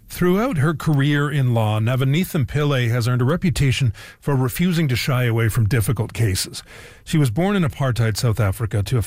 Throughout her career in law, Navanithan Pillay has earned a reputation for refusing to shy away from difficult cases. She was born in apartheid South Africa to a